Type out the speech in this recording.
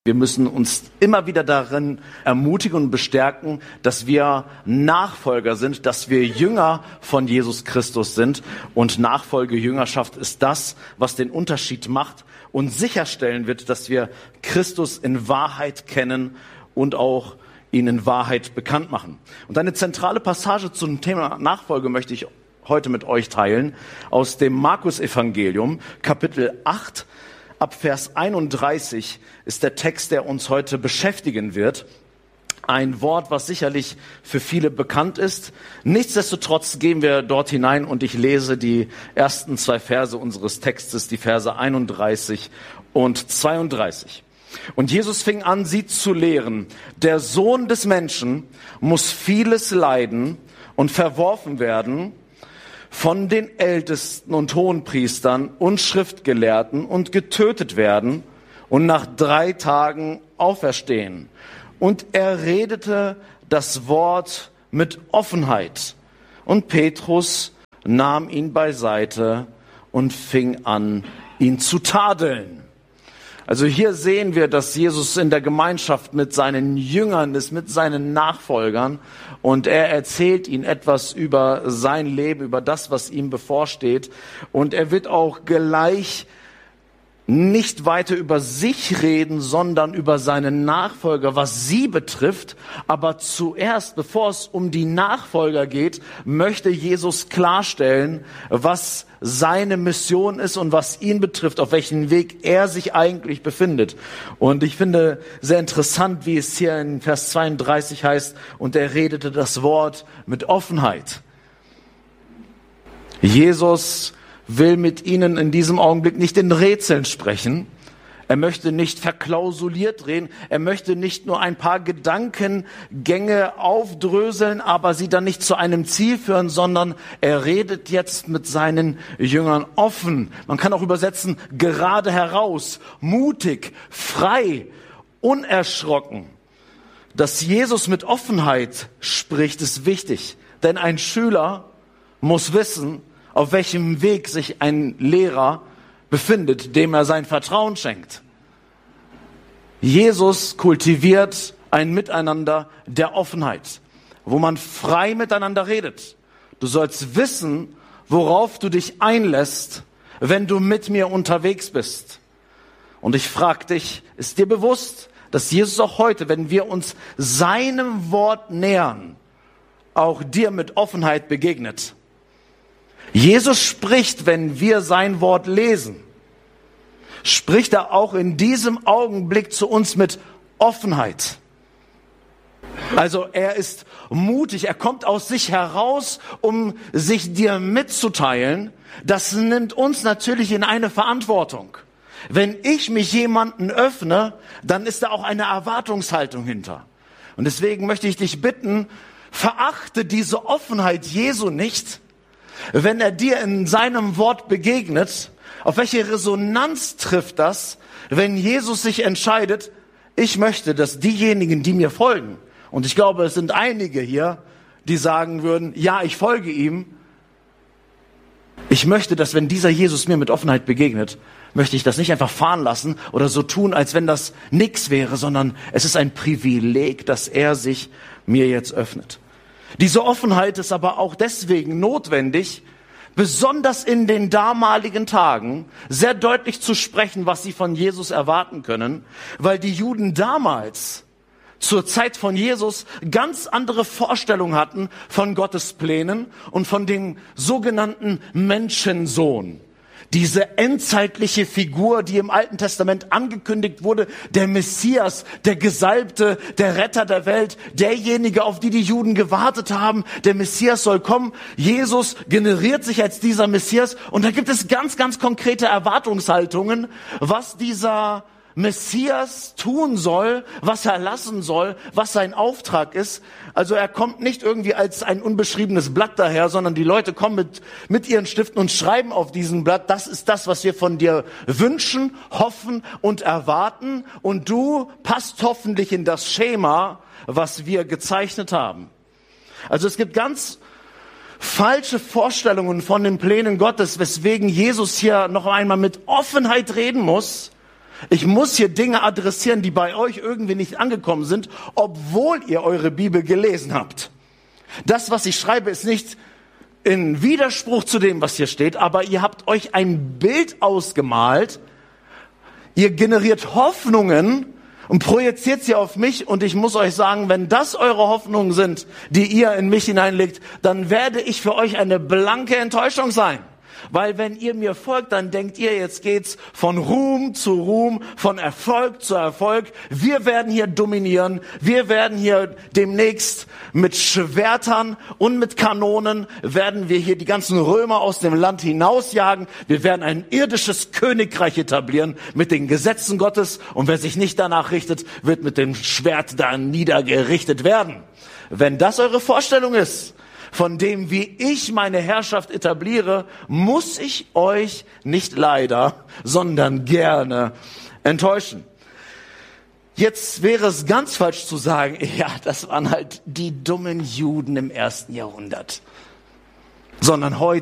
Wir müssen uns immer wieder darin ermutigen und bestärken, dass wir Nachfolger sind, dass wir Jünger von Jesus Christus sind. Und Nachfolge, Jüngerschaft ist das, was den Unterschied macht und sicherstellen wird, dass wir Christus in Wahrheit kennen und auch ihn in Wahrheit bekannt machen. Und eine zentrale Passage zum Thema Nachfolge möchte ich heute mit euch teilen aus dem Markus-Evangelium, Kapitel 8. Ab Vers 31 ist der Text, der uns heute beschäftigen wird. Ein Wort, was sicherlich für viele bekannt ist. Nichtsdestotrotz gehen wir dort hinein und ich lese die ersten 2 Verse unseres Textes, die Verse 31 und 32. Und Jesus fing an, sie zu lehren. Der Sohn des Menschen muss vieles leiden und verworfen werden von den Ältesten und Hohenpriestern und Schriftgelehrten und getötet werden und nach 3 Tagen auferstehen. Und er redete das Wort mit Offenheit. Und Petrus nahm ihn beiseite und fing an, ihn zu tadeln. Also hier sehen wir, dass Jesus in der Gemeinschaft mit seinen Jüngern ist, mit seinen Nachfolgern. Und er erzählt ihnen etwas über sein Leben, über das, was ihm bevorsteht. Und er wird auch gleich nicht weiter über sich reden, sondern über seine Nachfolger, was sie betrifft. Aber zuerst, bevor es um die Nachfolger geht, möchte Jesus klarstellen, was seine Mission ist und was ihn betrifft, auf welchem Weg er sich eigentlich befindet. Und ich finde sehr interessant, wie es hier in Vers 32 heißt, und er redete das Wort mit Offenheit. Jesus will mit ihnen in diesem Augenblick nicht in Rätseln sprechen. Er möchte nicht verklausuliert reden. Er möchte nicht nur ein paar Gedankengänge aufdröseln, aber sie dann nicht zu einem Ziel führen, sondern er redet jetzt mit seinen Jüngern offen. Man kann auch übersetzen, gerade heraus, mutig, frei, unerschrocken. Dass Jesus mit Offenheit spricht, ist wichtig. Denn ein Schüler muss wissen, auf welchem Weg sich ein Lehrer befindet, dem er sein Vertrauen schenkt. Jesus kultiviert ein Miteinander der Offenheit, wo man frei miteinander redet. Du sollst wissen, worauf du dich einlässt, wenn du mit mir unterwegs bist. Und ich frage dich, ist dir bewusst, dass Jesus auch heute, wenn wir uns seinem Wort nähern, auch dir mit Offenheit begegnet? Jesus spricht, wenn wir sein Wort lesen, spricht er auch in diesem Augenblick zu uns mit Offenheit. Also er ist mutig, er kommt aus sich heraus, um sich dir mitzuteilen. Das nimmt uns natürlich in eine Verantwortung. Wenn ich mich jemanden öffne, dann ist da auch eine Erwartungshaltung hinter. Und deswegen möchte ich dich bitten, verachte diese Offenheit Jesu nicht, wenn er dir in seinem Wort begegnet. Auf welche Resonanz trifft das, wenn Jesus sich entscheidet, ich möchte, dass diejenigen, die mir folgen, und ich glaube, es sind einige hier, die sagen würden, ja, ich folge ihm. Ich möchte, dass wenn dieser Jesus mir mit Offenheit begegnet, möchte ich das nicht einfach fahren lassen oder so tun, als wenn das nichts wäre, sondern es ist ein Privileg, dass er sich mir jetzt öffnet. Diese Offenheit ist aber auch deswegen notwendig, besonders in den damaligen Tagen sehr deutlich zu sprechen, was sie von Jesus erwarten können, weil die Juden damals zur Zeit von Jesus ganz andere Vorstellungen hatten von Gottes Plänen und von dem sogenannten Menschensohn. Diese endzeitliche Figur, die im Alten Testament angekündigt wurde, der Messias, der Gesalbte, der Retter der Welt, derjenige, auf die die Juden gewartet haben, der Messias soll kommen. Jesus generiert sich als dieser Messias und da gibt es ganz, ganz konkrete Erwartungshaltungen, was dieser Messias tun soll, was er lassen soll, was sein Auftrag ist. Also er kommt nicht irgendwie als ein unbeschriebenes Blatt daher, sondern die Leute kommen mit ihren Stiften und schreiben auf diesem Blatt, das ist das, was wir von dir wünschen, hoffen und erwarten. Und du passt hoffentlich in das Schema, was wir gezeichnet haben. Also es gibt ganz falsche Vorstellungen von den Plänen Gottes, weswegen Jesus hier noch einmal mit Offenheit reden muss, Ich muss hier Dinge adressieren, die bei euch irgendwie nicht angekommen sind, obwohl ihr eure Bibel gelesen habt. Das, was ich schreibe, ist nicht in Widerspruch zu dem, was hier steht, aber ihr habt euch ein Bild ausgemalt, ihr generiert Hoffnungen und projiziert sie auf mich, und ich muss euch sagen, wenn das eure Hoffnungen sind, die ihr in mich hineinlegt, dann werde ich für euch eine blanke Enttäuschung sein. Weil wenn ihr mir folgt, dann denkt ihr, jetzt geht's von Ruhm zu Ruhm, von Erfolg zu Erfolg. Wir werden hier dominieren. Wir werden hier demnächst mit Schwertern und mit Kanonen werden wir hier die ganzen Römer aus dem Land hinausjagen. Wir werden ein irdisches Königreich etablieren mit den Gesetzen Gottes. Und wer sich nicht danach richtet, wird mit dem Schwert da niedergerichtet werden. Wenn das eure Vorstellung ist, von dem, wie ich meine Herrschaft etabliere, muss ich euch nicht leider, sondern gerne enttäuschen. Jetzt wäre es ganz falsch zu sagen, ja, das waren halt die dummen Juden im 1. Jahrhundert. Sondern heute